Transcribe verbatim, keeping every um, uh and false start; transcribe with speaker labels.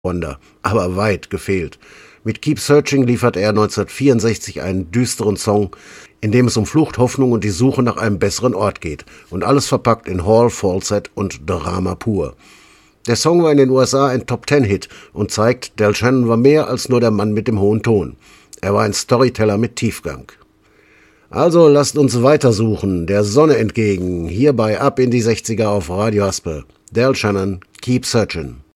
Speaker 1: Wonder, aber weit gefehlt. Mit Keep Searching liefert er neunzehnhundertvierundsechzig einen düsteren Song, in dem es um Flucht, Hoffnung und die Suche nach einem besseren Ort geht. Und alles verpackt in Hall, Falsett und Drama pur. Der Song war in den U S A ein Top-Ten-Hit und zeigt, Del Shannon war mehr als nur der Mann mit dem hohen Ton. Er war ein Storyteller mit Tiefgang. Also lasst uns weitersuchen, der Sonne entgegen, hierbei Ab in die sechziger auf Radio Haspe. Del Shannon, Keep Searching.